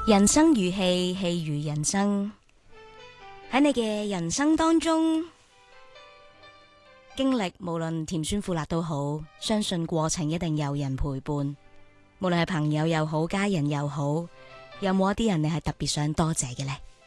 人生如戲，戲如人生。喺你嘅人生當中，經歷無論甜酸苦辣都好，相信過程一定有人陪伴。無論係朋友又好，家人又好，有冇一啲人你係特別想多謝嘅呢？